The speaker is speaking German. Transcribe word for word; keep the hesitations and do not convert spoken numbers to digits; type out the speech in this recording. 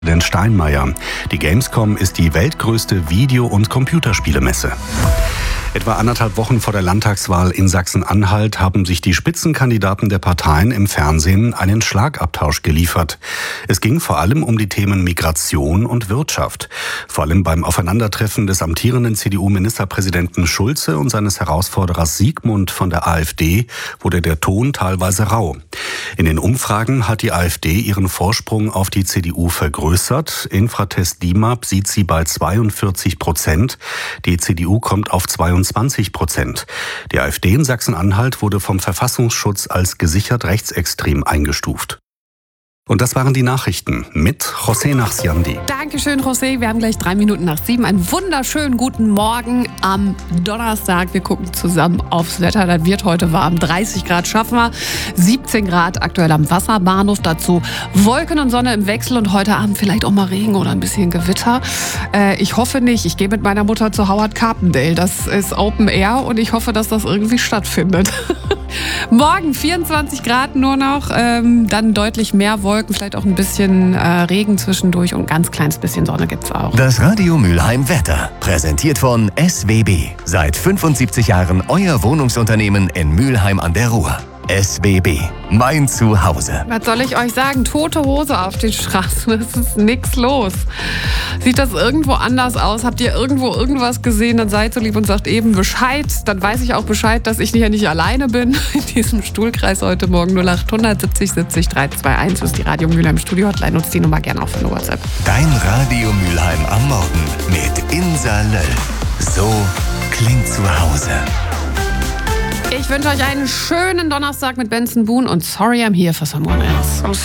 Den Steinmeier. Die Gamescom ist die weltgrößte Video- und Computerspielemesse. Etwa anderthalb Wochen vor der Landtagswahl in Sachsen-Anhalt haben sich die Spitzenkandidaten der Parteien im Fernsehen einen Schlagabtausch geliefert. Es ging vor allem um die Themen Migration und Wirtschaft. Vor allem beim Aufeinandertreffen des amtierenden C D U-Ministerpräsidenten Schulze und seines Herausforderers Siegmund von der AfD wurde der Ton teilweise rau. In den Umfragen hat die AfD ihren Vorsprung auf die C D U vergrößert. Infratest DIMAP sieht sie bei zweiundvierzig Prozent. Die C D U kommt auf zweiundzwanzig Prozent. Die AfD in Sachsen-Anhalt wurde vom Verfassungsschutz als gesichert rechtsextrem eingestuft. Und das waren die Nachrichten mit José Nachsiandi. Dankeschön, José. Wir haben gleich drei Minuten nach sieben. Einen wunderschönen guten Morgen am Donnerstag. Wir gucken zusammen aufs Wetter. Das wird heute warm. dreißig Grad schaffen wir. siebzehn Grad aktuell am Wasserbahnhof. Dazu Wolken und Sonne im Wechsel und heute Abend vielleicht auch mal Regen oder ein bisschen Gewitter. Äh, ich hoffe nicht. Ich gehe mit meiner Mutter zu Howard Carpendale. Das ist Open Air und ich hoffe, dass das irgendwie stattfindet. Morgen vierundzwanzig Grad nur noch, ähm, dann deutlich mehr Wolken, vielleicht auch ein bisschen äh, Regen zwischendurch und ein ganz kleines bisschen Sonne gibt's auch. Das Radio Mülheim Wetter, präsentiert von S W B. Seit fünfundsiebzig Jahren euer Wohnungsunternehmen in Mülheim an der Ruhr. S W B, mein Zuhause. Was soll ich euch sagen? Tote Hose auf den Straßen, es ist nichts los. Sieht das irgendwo anders aus? Habt ihr irgendwo irgendwas gesehen? Dann seid so lieb und sagt eben Bescheid. Dann weiß ich auch Bescheid, dass ich hier nicht alleine bin in diesem Stuhlkreis heute Morgen. null acht hundert siebzig siebzig drei zwei eins ist die Radio Mülheim Studio Hotline. Nutzt die Nummer gerne auch für eine WhatsApp. Dein Radio Mülheim am Morgen mit Insa Löll. So klingt Zuhause. Ich wünsche euch einen schönen Donnerstag mit Benson Boone und Sorry I'm Here for Someone Else.